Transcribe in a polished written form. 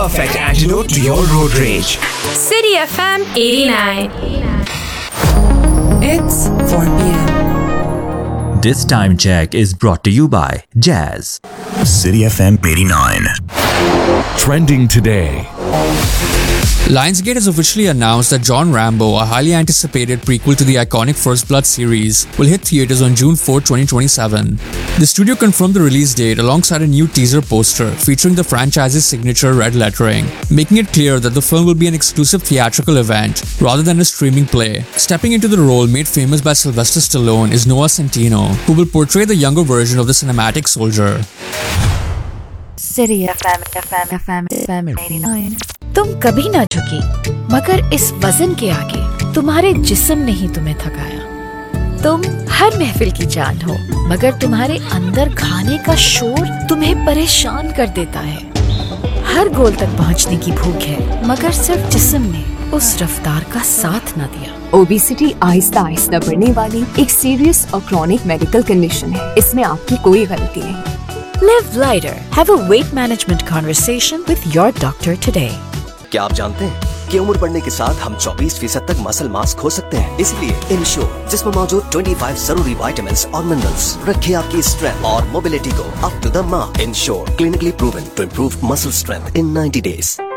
perfect antidote to your road rage. City FM 89. It's 4 p.m. This time check is brought to you by Jazz. City FM 89. Trending today. Lionsgate has officially announced that John Rambo, a highly anticipated prequel to the iconic First Blood series, will hit theaters on June 4, 2027. The studio confirmed the release date alongside a new teaser poster featuring the franchise's signature red lettering, making it clear that the film will be an exclusive theatrical event rather than a streaming play. Stepping into the role made famous by Sylvester Stallone is Noah Centineo, who will portray the younger version of the cinematic soldier. City FM 89. तुम कभी ना झुकी, मगर इस वजन के आगे तुम्हारे जिस्म ने ही तुम्हें थकाया। तुम हर महफिल की जान हो, मगर तुम्हारे अंदर खाने का शोर तुम्हें परेशान कर देता है। हर गोल तक पहुंचने की भूख है, मगर सिर्फ जिस्म ने उस रफ्तार का साथ न दिया। ओबेसिटी आहिस्ता आहिस्ता बढ़ने वाली एक सीरियस और क्रॉनिक मेडिकल कंडीशन है। इसमें आपकी कोई गलती नहीं। Live lighter. Have a weight management conversation with your doctor today. क्या आप जानते हैं कि उम्र बढ़ने के साथ हम 24% तक मसल मास खो सकते हैं? इसलिए इंश्योर, जिसमें मौजूद 25 जरूरी विटामिन्स और मिनरल्स रखे आपकी स्ट्रेंथ और मोबिलिटी को up to the mark. Ensure, clinically proven to improve muscle strength in 90 days.